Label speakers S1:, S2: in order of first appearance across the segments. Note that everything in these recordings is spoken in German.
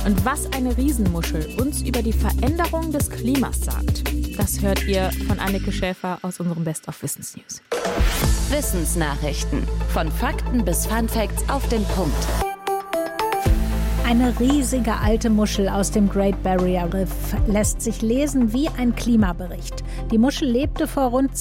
S1: Und was eine Riesenmuschel uns über die Veränderung des Klimas sagt, das hört ihr von Anneke Schäfer aus unserem Best-of-Wissensnews.
S2: Wissensnachrichten. Von Fakten bis Funfacts auf den Punkt.
S3: Eine riesige alte Muschel aus dem Great Barrier Reef lässt sich lesen wie ein Klimabericht. Die Muschel lebte vor rund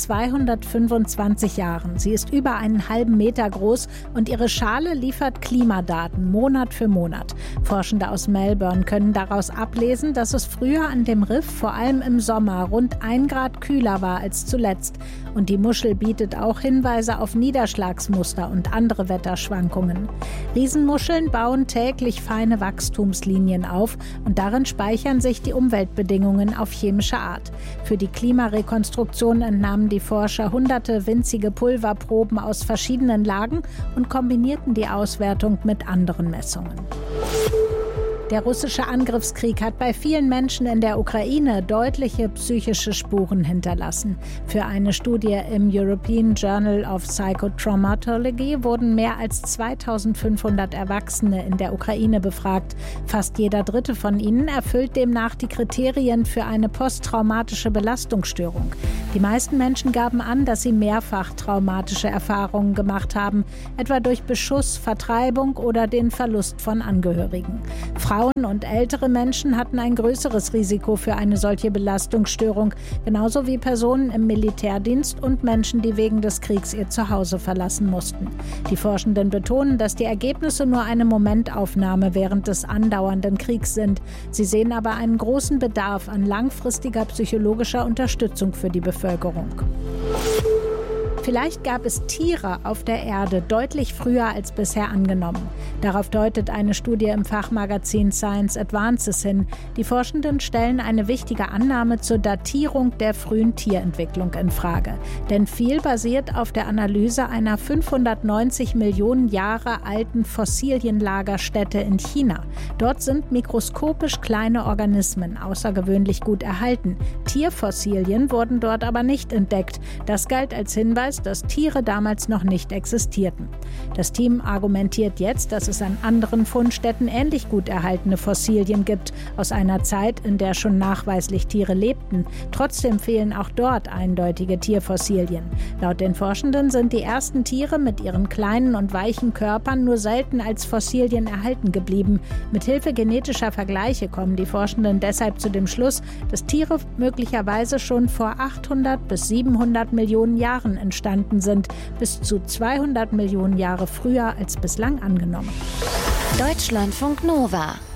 S3: 225 Jahren. Sie ist über einen halben Meter groß und ihre Schale liefert Klimadaten Monat für Monat. Forschende aus Melbourne können daraus ablesen, dass es früher an dem Riff vor allem im Sommer rund 1 Grad kühler war als zuletzt. Und die Muschel bietet auch Hinweise auf Niederschlagsmuster und andere Wetterschwankungen. Riesenmuscheln bauen täglich feine Wachstumslinien auf und darin speichern sich die Umweltbedingungen auf chemische Art. Für die Klimarekonstruktion entnahmen die Forscher hunderte winzige Pulverproben aus verschiedenen Lagen und kombinierten die Auswertung mit anderen Messungen. Der russische Angriffskrieg hat bei vielen Menschen in der Ukraine deutliche psychische Spuren hinterlassen. Für eine Studie im European Journal of Psychotraumatology wurden mehr als 2500 Erwachsene in der Ukraine befragt. Fast jeder dritte von ihnen erfüllt demnach die Kriterien für eine posttraumatische Belastungsstörung. Die meisten Menschen gaben an, dass sie mehrfach traumatische Erfahrungen gemacht haben, etwa durch Beschuss, Vertreibung oder den Verlust von Angehörigen. Frauen und ältere Menschen hatten ein größeres Risiko für eine solche Belastungsstörung, genauso wie Personen im Militärdienst und Menschen, die wegen des Kriegs ihr Zuhause verlassen mussten. Die Forschenden betonen, dass die Ergebnisse nur eine Momentaufnahme während des andauernden Kriegs sind. Sie sehen aber einen großen Bedarf an langfristiger psychologischer Unterstützung für die Bevölkerung. Vielleicht gab es Tiere auf der Erde deutlich früher als bisher angenommen. Darauf deutet eine Studie im Fachmagazin Science Advances hin. Die Forschenden stellen eine wichtige Annahme zur Datierung der frühen Tierentwicklung in Frage. Denn viel basiert auf der Analyse einer 590 Millionen Jahre alten Fossilienlagerstätte in China. Dort sind mikroskopisch kleine Organismen außergewöhnlich gut erhalten. Tierfossilien wurden dort aber nicht entdeckt. Das galt als Hinweis, dass Tiere damals noch nicht existierten. Das Team argumentiert jetzt, dass es an anderen Fundstätten ähnlich gut erhaltene Fossilien gibt, aus einer Zeit, in der schon nachweislich Tiere lebten. Trotzdem fehlen auch dort eindeutige Tierfossilien. Laut den Forschenden sind die ersten Tiere mit ihren kleinen und weichen Körpern nur selten als Fossilien erhalten geblieben. Mithilfe genetischer Vergleiche kommen die Forschenden deshalb zu dem Schluss, dass Tiere möglicherweise schon vor 800 bis 700 Millionen Jahren entstanden sind, bis zu 200 Millionen Jahre früher als bislang angenommen.
S2: Deutschlandfunk Nova